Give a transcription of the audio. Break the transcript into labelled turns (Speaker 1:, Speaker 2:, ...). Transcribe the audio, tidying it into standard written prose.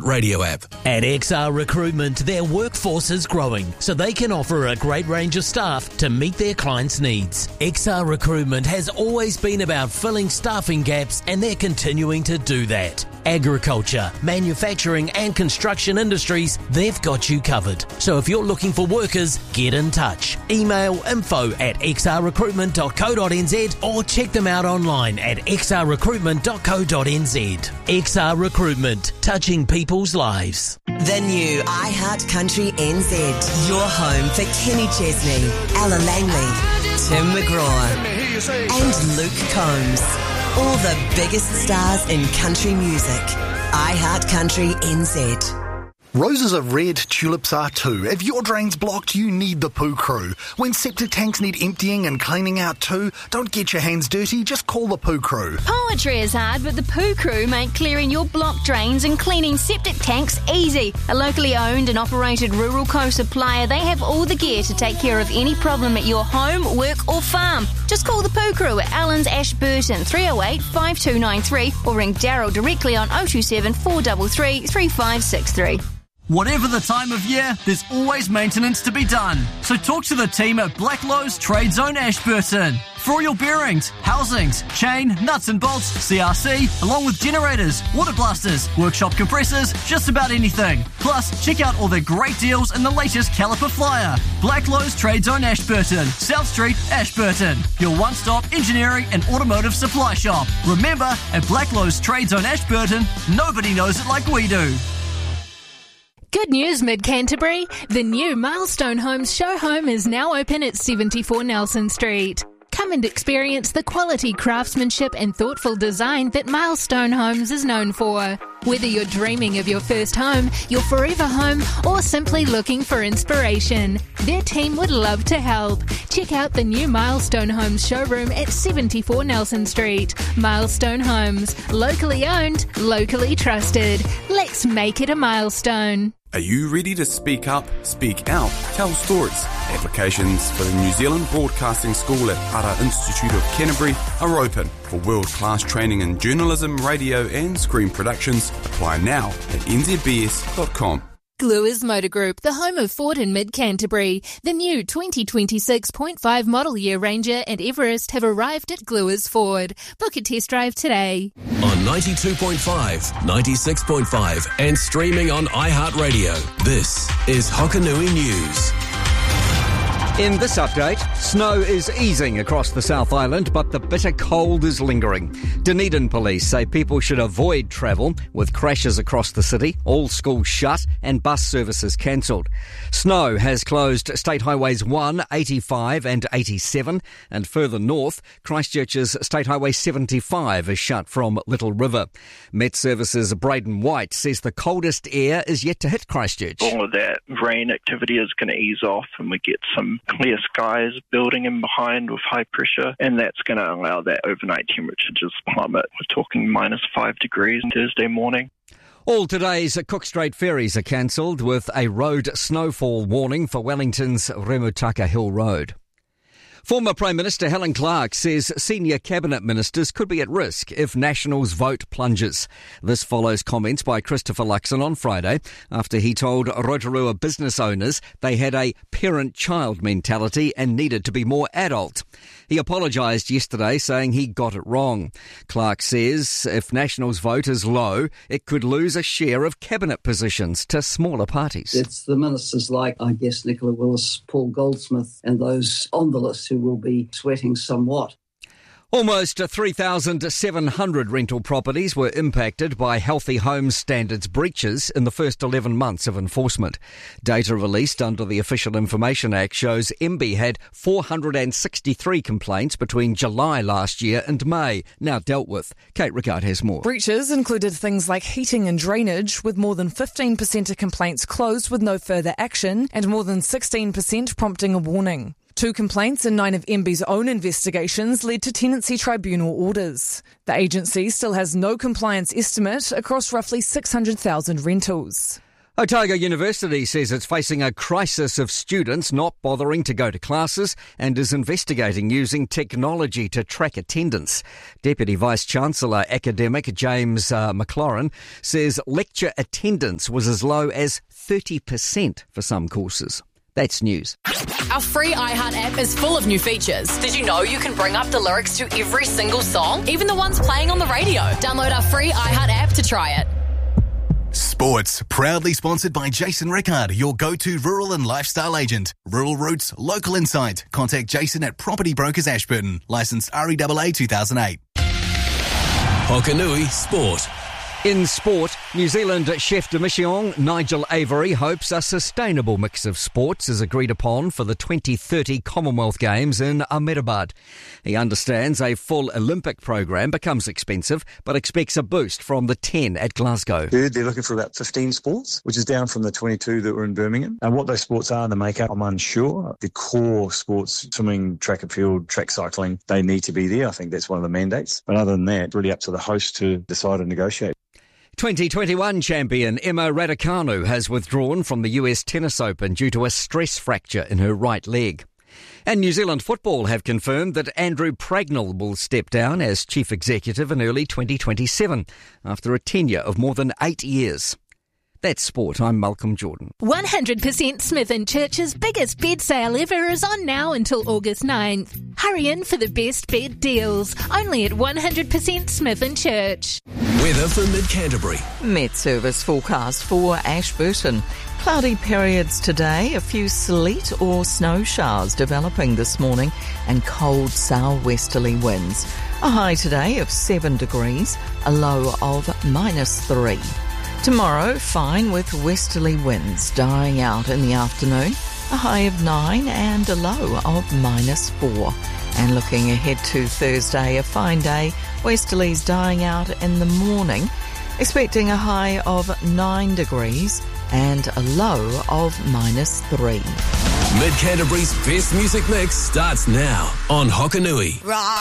Speaker 1: iHeartRadio app.
Speaker 2: At XR Recruitment, their workforce is growing, so they can offer a great range of staff to meet their clients' needs. XR Recruitment has always been about filling staffing gaps, and they're continuing to do that. Agriculture, manufacturing and construction industries, they've got you covered. So if you're looking for workers, get in touch. Email info@xrrecruitment.co.nz or check them out online at xrrecruitment.co.nz. XR Recruitment, touching people's lives.
Speaker 3: The new iHeartCountry NZ. Your home for Kenny Chesney, Ella Langley, Tim McGraw and Luke Combs. All the biggest stars in country music. iHeartCountry NZ.
Speaker 4: Roses are red, tulips are too. If your drain's blocked, you need the Poo Crew. When septic tanks need emptying and cleaning out too, don't get your hands dirty, just call the Poo Crew.
Speaker 5: Poetry is hard, but the Poo Crew make clearing your blocked drains and cleaning septic tanks easy. A locally owned and operated rural co-supplier, they have all the gear to take care of any problem at your home, work or farm. Just call the Poo Crew at Allen's Ashburton 308 5293 or ring Daryl directly on 027 433 3563.
Speaker 6: Whatever the time of year, there's always maintenance to be done. So talk to the team at Blacklowe's Trade Zone Ashburton. For all your bearings, housings, chain, nuts and bolts, CRC, along with generators, water blasters, workshop compressors, just about anything. Plus, check out all their great deals in the latest caliper flyer. Blacklowe's Trade Zone Ashburton, South Street, Ashburton. Your one-stop engineering and automotive supply shop. Remember, at Blacklowe's Trade Zone Ashburton, nobody knows it like we do.
Speaker 7: Good news, Mid-Canterbury. The new Milestone Homes show home is now open at 74 Nelson Street. Come and experience the quality craftsmanship and thoughtful design that Milestone Homes is known for. Whether you're dreaming of your first home, your forever home, or simply looking for inspiration, their team would love to help. Check out the new Milestone Homes showroom at 74 Nelson Street. Milestone Homes, locally owned, locally trusted. Let's make it a milestone.
Speaker 8: Are you ready to speak up, speak out, tell stories? Applications for the New Zealand Broadcasting School at Ara Institute of Canterbury are open. For world-class training in journalism, radio and screen productions, apply now at nzbs.com.
Speaker 7: Gluers Motor Group, the home of Ford in Mid-Canterbury. The new 2026.5 model year Ranger and Everest have arrived at Gluers Ford. Book a test drive today.
Speaker 1: On 92.5, 96.5 and streaming on iHeartRadio. This is Hokanui News.
Speaker 9: In this update, snow is easing across the South Island, but the bitter cold is lingering. Dunedin police say people should avoid travel with crashes across the city, all schools shut and bus services cancelled. Snow has closed State Highways 1, 85 and 87, and further north, Christchurch's State Highway 75 is shut from Little River. Met Services' Braden White says the coldest air is yet to hit Christchurch.
Speaker 10: All of that rain activity is going to ease off and we get some clear skies building in behind with high pressure, and that's going to allow that overnight temperature to just plummet. We're talking -5 degrees Thursday morning.
Speaker 9: All today's Cook Strait ferries are cancelled with a road snowfall warning for Wellington's Remutaka Hill Road. Former Prime Minister Helen Clark says senior cabinet ministers could be at risk if National's vote plunges. This follows comments by Christopher Luxon on Friday after he told Rotorua business owners they had a parent-child mentality and needed to be more adult. He apologised yesterday, saying he got it wrong. Clark says if National's vote is low, it could lose a share of cabinet positions to smaller parties.
Speaker 11: It's the ministers like, I guess, Nicola Willis, Paul Goldsmith and those on the list who will be sweating somewhat.
Speaker 9: Almost 3,700 rental properties were impacted by Healthy Homes Standards breaches in the first 11 months of enforcement. Data released under the Official Information Act shows MB had 463 complaints between July last year and May, now dealt with. Kate Rickard has more.
Speaker 12: Breaches included things like heating and drainage, with more than 15% of complaints closed with no further action and more than 16% prompting a warning. 2 complaints in 9 of MB's own investigations led to tenancy tribunal orders. The agency still has no compliance estimate across roughly 600,000 rentals.
Speaker 9: Otago University says it's facing a crisis of students not bothering to go to classes and is investigating using technology to track attendance. Deputy Vice-Chancellor Academic James McLaurin says lecture attendance was as low as 30% for some courses. That's news.
Speaker 13: Our free iHeart app is full of new features. Did you know you can bring up the lyrics to every single song, even the ones playing on the radio? Download our free iHeart app to try it.
Speaker 14: Sports, proudly sponsored by Jason Rickard, your go-to rural and lifestyle agent. Rural roots, local insight. Contact Jason at Property Brokers Ashburton. Licensed REAA 2008.
Speaker 1: Hokanui Sport.
Speaker 9: In sport, New Zealand chef de mission Nigel Avery hopes a sustainable mix of sports is agreed upon for the 2030 Commonwealth Games in Ahmedabad. He understands a full Olympic program becomes expensive, but expects a boost from the 10 at Glasgow.
Speaker 15: They're looking for about 15 sports, which is down from the 22 that were in Birmingham. And what those sports are in the makeup, I'm unsure. The core sports, swimming, track and field, track cycling, they need to be there. I think that's one of the mandates. But other than that, it's really up to the host to decide and negotiate.
Speaker 9: 2021 champion Emma Raducanu has withdrawn from the US Tennis Open due to a stress fracture in her right leg. And New Zealand Football have confirmed that Andrew Pragnell will step down as chief executive in early 2027 after a tenure of more than 8 years. That's sport. I'm Malcolm Jordan.
Speaker 7: 100% Smith & Church's biggest bed sale ever is on now until August 9th. Hurry in for the best bed deals, only at 100% Smith & Church.
Speaker 1: Weather for Mid-Canterbury.
Speaker 16: Met Service forecast for Ashburton. Cloudy periods today, a few sleet or snow showers developing this morning and cold southwesterly winds. A high today of 7 degrees, a low of -3. Tomorrow, fine with westerly winds dying out in the afternoon, a high of 9 and a low of -4. And looking ahead to Thursday, a fine day, westerlies dying out in the morning, expecting a high of 9 degrees and a low of -3.
Speaker 1: Mid-Canterbury's best music mix starts now on Hokanui.